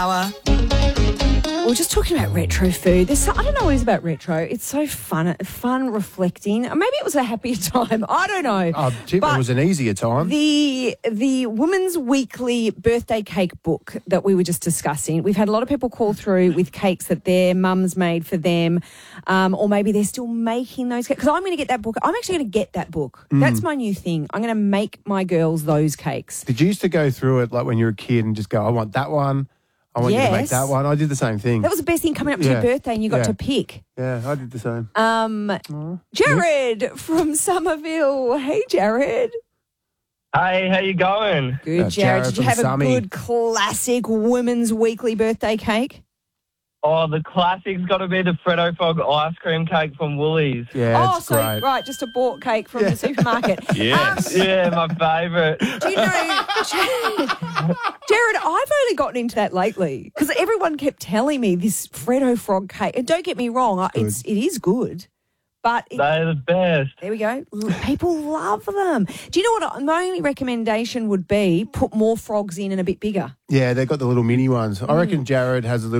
We're just talking about retro food. I don't know what it is about retro. It's so fun reflecting. Maybe it was a happier time. I don't know. It was an easier time. The Women's Weekly birthday cake book that we were just discussing, we've had a lot of people call through with cakes that their mums made for them, or maybe they're still making those cakes. Because I'm going to get that book. I'm actually going to get that book. That's my new thing. I'm going to make my girls those cakes. Did you used to go through it like when you were a kid and just go, I want that one, I want you to make that one? I did the same thing. That was the best thing coming up to your birthday and you got to pick. Yeah, I did the same. Jared from Somerville. Hey, Jared. Hey, how you going? Good, Jared. Did you have from a good classic Women's Weekly birthday cake? Oh, the classic's got to be the Freddo Frog ice cream cake from Woolies. Yeah, it's great. Right, just a bought cake from the supermarket. Yes. Yeah, my favourite. Do you know, Jared, I've only gotten into that lately because everyone kept telling me this Freddo Frog cake. And don't get me wrong, it is good. But They're the best. There we go. People love them. Do you know what? My only recommendation would be put more frogs in and a bit bigger. Yeah, they've got the little mini ones. I reckon Jared has a little